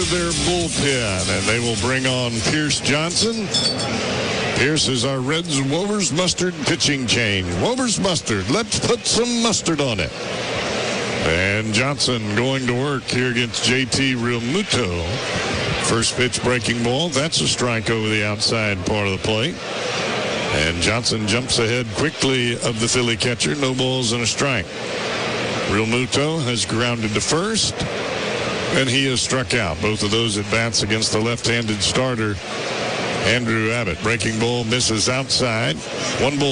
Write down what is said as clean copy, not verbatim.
their bullpen, and they will bring on Pierce Johnson. Pierce is our Reds Wover's Mustard pitching change. Wover's Mustard, let's put some mustard on it. And Johnson going to work here against JT Realmuto. First pitch breaking ball. That's a strike over the outside part of the plate. And Johnson jumps ahead quickly of the Philly catcher. No balls and a strike. Realmuto has grounded to first, and he is struck out. Both of those at bats against the left-handed starter, Andrew Abbott. Breaking ball misses outside. One ball.